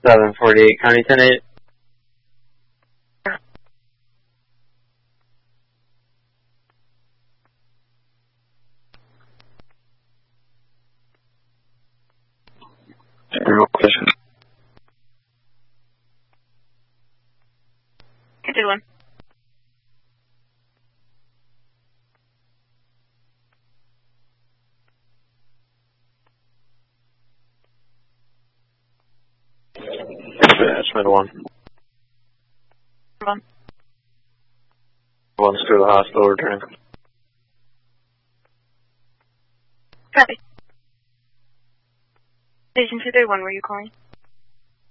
748 County 10-8. Real question. I did one. Attachment 1. One. One's to the hospital returning. Copy. Station 231, were you calling?